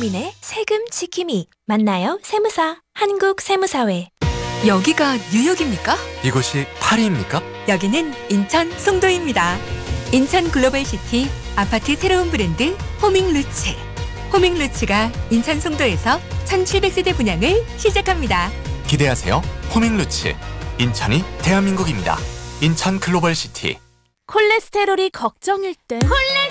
서민의 세금 지킴이. 만나요 세무사. 한국세무사회. 여기가 뉴욕입니까? 이곳이 파리입니까? 여기는 인천 송도입니다. 인천 글로벌시티 아파트 새로운 브랜드 호밍루츠. 호밍루츠가 인천 송도에서 1700세대 분양을 시작합니다. 기대하세요. 호밍루츠. 인천이 대한민국입니다. 인천 글로벌시티. 콜레스테롤이 걱정일 땐